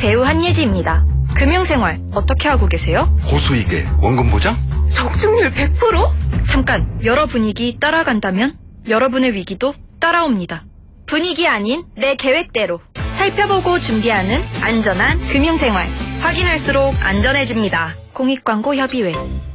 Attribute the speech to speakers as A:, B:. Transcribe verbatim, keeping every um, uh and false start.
A: 배우 한예지입니다. 금융생활 어떻게 하고 계세요?
B: 고수익에 원금 보장?
A: 적중률 백 퍼센트? 잠깐, 여러 분위기 따라간다면 여러분의 위기도 따라옵니다. 분위기 아닌 내 계획대로 살펴보고 준비하는 안전한 금융생활. 확인할수록 안전해집니다. 공익광고 협의회.